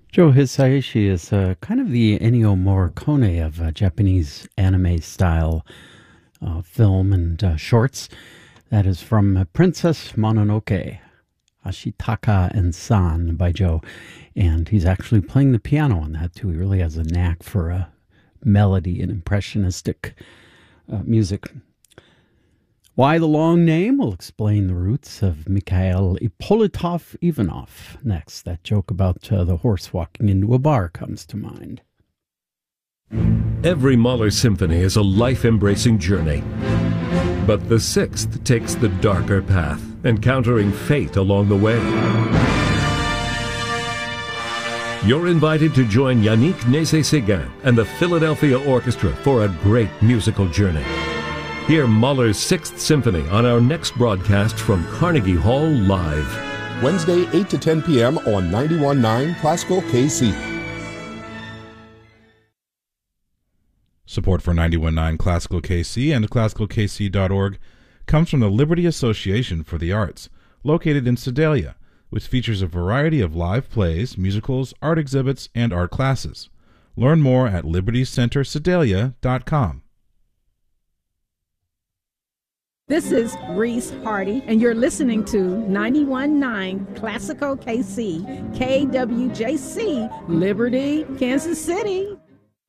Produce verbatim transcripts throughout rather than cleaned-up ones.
Joe Hisaishi is uh, kind of the Ennio Morricone of uh, Japanese anime style uh, film and uh, shorts. That is from uh, Princess Mononoke, Ashitaka and San by Joe. And he's actually playing the piano on that too. He really has a knack for uh, melody and impressionistic uh, music. Why the long name? We'll explain the roots of Mikhail Ippolitov Ivanov. Next, that joke about uh, the horse walking into a bar comes to mind. Every Mahler symphony is a life-embracing journey. But the sixth takes the darker path, encountering fate along the way. You're invited to join Yannick Nézet-Séguin and the Philadelphia Orchestra for a great musical journey. Hear Mahler's Sixth Symphony on our next broadcast from Carnegie Hall Live. Wednesday, eight to ten p.m. on ninety-one point nine Classical K C. Support for ninety-one point nine Classical K C and classical k c dot org comes from the Liberty Association for the Arts, located in Sedalia, which features a variety of live plays, musicals, art exhibits, and art classes. Learn more at liberty center sedalia dot com. This is Reese Hardy, and you're listening to ninety-one point nine Classical K C, K W J C, Liberty, Kansas City.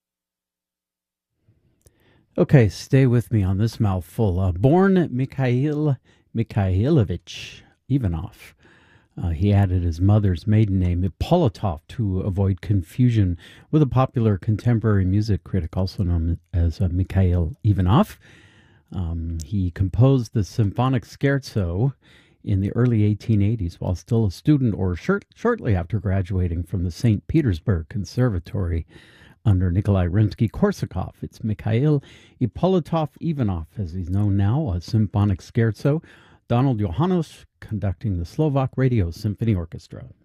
Okay, stay with me on this mouthful. Uh, born Mikhail Mikhailovich Ivanov. Uh, he added his mother's maiden name, Ippolitov, to avoid confusion with a popular contemporary music critic, also known as uh, Mikhail Ivanov. Um, he composed the symphonic scherzo in the early eighteen eighties while still a student or short, shortly after graduating from the Saint Petersburg Conservatory under Nikolai Rimsky-Korsakov. It's Mikhail Ippolitov Ivanov, as he's known now, a symphonic scherzo. Donald Johannes conducting the Slovak Radio Symphony Orchestra.